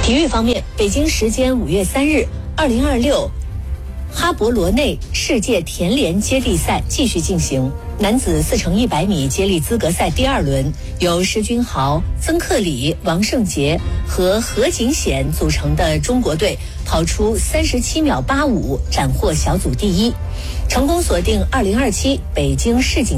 体育方面，北京时间5月3日，2026哈伯罗内世界田联接力赛继续进行。男子4×100米接力资格赛第2轮，由施君豪、曾克里、王胜杰和何景显组成的中国队跑出37秒85，斩获小组第1，成功锁定2027北京世锦